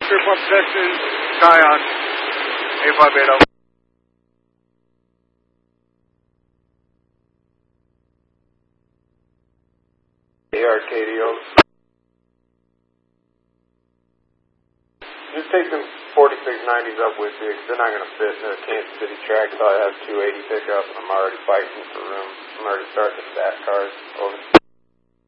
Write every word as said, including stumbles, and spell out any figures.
Trip up Texas, Scion, eight five eight zero. Hey, Arcadio. Just take them forty-six nineties up with you, because they're not going to fit in the Kansas City track, so I have two eighty pickup, and I'm already fighting for room. I'm already starting to stack cars. Over.